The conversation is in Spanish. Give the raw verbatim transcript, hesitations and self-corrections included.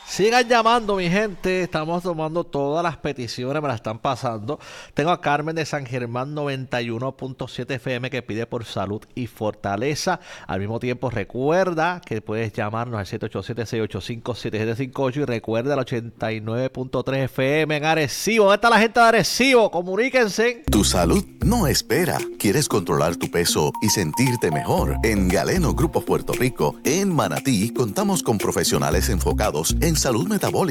Sigan llamando, mi gente. Estamos tomando todas las peticiones, me las están pasando. Tengo a Carmen de San Germán noventa y uno punto siete F M que pide por salud y fortaleza. Al mismo tiempo, recuerda que puedes llamarnos al siete ocho siete, seis ocho cinco, siete siete cinco ocho y recuerda el ochenta y nueve punto tres F M en Arecibo. ¿Dónde está la gente de Arecibo? Comuníquense. Tu salud no espera. ¿Quieres controlar tu peso y sentirte mejor? En Galeno Grupo Puerto Rico, en Manatí, contamos con profesionales enfocados en salud metabólica